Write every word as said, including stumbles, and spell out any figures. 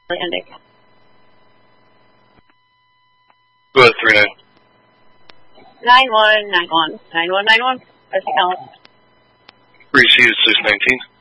Landing. Go ahead, three nine. Nine one nine one nine one nine one. Where's the count? Received six nineteen.